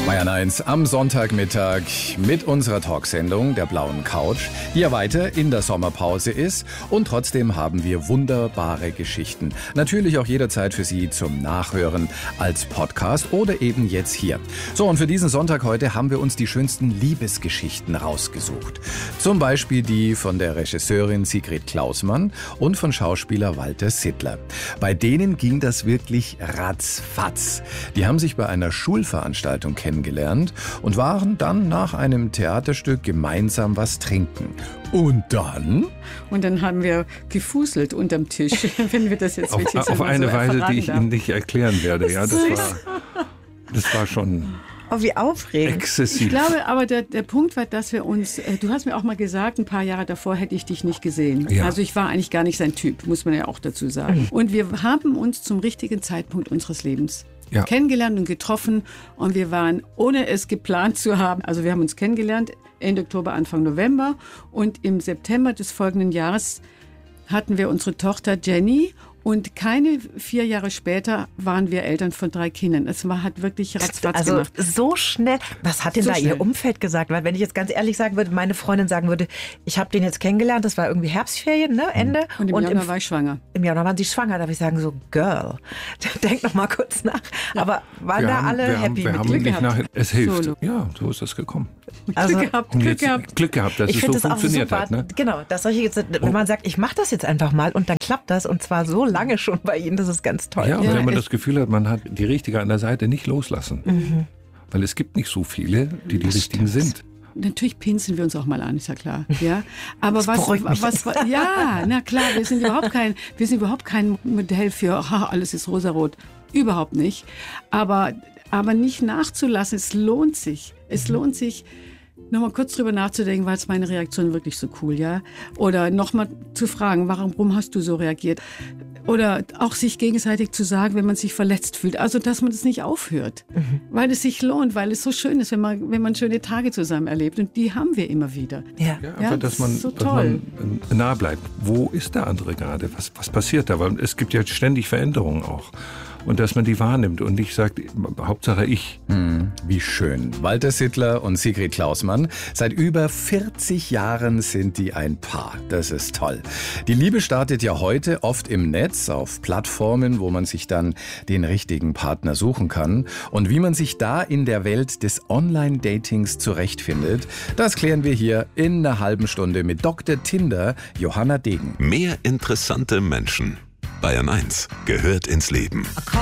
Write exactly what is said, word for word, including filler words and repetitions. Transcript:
Bayern eins am Sonntagmittag mit unserer Talksendung der blauen Couch, die ja weiter in der Sommerpause ist, und trotzdem haben wir wunderbare Geschichten. Natürlich auch jederzeit für Sie zum Nachhören als Podcast oder eben jetzt hier. So, und für diesen Sonntag heute haben wir uns die schönsten Liebesgeschichten rausgesucht. Zum Beispiel die von der Regisseurin Sigrid Klausmann und von Schauspieler Walter Sittler. Bei denen ging das wirklich ratzfatz. Die haben sich bei einer Schulveranstaltung kennengelernt und waren dann nach einem Theaterstück gemeinsam was trinken. Und dann? Und dann haben wir gefuselt unterm Tisch, wenn wir das jetzt auf, wirklich auf eine so Weise, die ich darf. Ihnen nicht erklären werde. Ja, das war, das war schon Oh, wie aufregend. exzessiv. Ich glaube aber, der, der Punkt war, dass wir uns, äh, du hast mir auch mal gesagt, ein paar Jahre davor hätte ich dich nicht gesehen. Ja. Also ich war eigentlich gar nicht sein Typ, muss man ja auch dazu sagen. Und wir haben uns zum richtigen Zeitpunkt unseres Lebens Ja. kennengelernt und getroffen, und wir waren, ohne es geplant zu haben, also wir haben uns kennengelernt Ende Oktober, Anfang November, und im September des folgenden Jahres hatten wir unsere Tochter Jenny. Und keine vier Jahre später waren wir Eltern von drei Kindern. Es war, hat wirklich ratzfatz Also gemacht. so schnell. Was hat denn So da schnell. Ihr Umfeld gesagt? Weil wenn ich jetzt ganz ehrlich sagen würde, meine Freundin sagen würde, ich habe den jetzt kennengelernt, das war irgendwie Herbstferien, ne, Ende. Und im Januar war ich schwanger. Im Januar waren sie schwanger. Da darf ich sagen, so, Girl, denk noch mal kurz nach. Aber waren wir da haben, alle wir haben, happy wir mit haben Glück nicht gehabt. nach, es hilft. Solo. Ja, so ist das gekommen. Also, Glück gehabt, Und Glück jetzt gehabt. Glück gehabt, dass ich es so finde das auch funktioniert super. hat. Ne? Genau, dass solche jetzt, wenn man sagt, ich mache das jetzt einfach mal und dann klappt das, und zwar so lange schon bei Ihnen, das ist ganz toll. Ja, und Ja, wenn man ich- das Gefühl hat, man hat die Richtige an der Seite, nicht loslassen. Mhm. Weil es gibt nicht so viele, die die Das Richtigen stimmt. sind. Natürlich pinseln wir uns auch mal an, ist ja klar. Ja, aber was, beruhigt mich was, was, ja, na klar, wir sind überhaupt kein, wir sind überhaupt kein Modell für, aha, alles ist rosarot. Überhaupt nicht. Aber, aber nicht nachzulassen, es lohnt sich. Es lohnt sich, nochmal kurz drüber nachzudenken, war jetzt meine Reaktion wirklich so cool, ja? Oder nochmal zu fragen, warum hast du so reagiert? Oder auch sich gegenseitig zu sagen, wenn man sich verletzt fühlt. Also, dass man das nicht aufhört. Mhm. Weil es sich lohnt, weil es so schön ist, wenn man, wenn man schöne Tage zusammen erlebt. Und die haben wir immer wieder. Ja. Ja, Ja, einfach, dass man, so dass toll. man äh, nah bleibt. Wo ist der andere gerade? Was, was passiert da? Weil es gibt ja ständig Veränderungen auch. Und dass man die wahrnimmt und nicht sagt, Hauptsache ich. Hm, wie schön. Walter Sittler und Sigrid Klausmann. Seit über vierzig Jahren sind die ein Paar. Das ist toll. Die Liebe startet ja heute oft im Netz, auf Plattformen, wo man sich dann den richtigen Partner suchen kann. Und wie man sich da in der Welt des Online-Datings zurechtfindet, das klären wir hier in einer halben Stunde mit Doktor Tinder Johanna Degen. Mehr interessante Menschen. Bayern eins gehört ins Leben.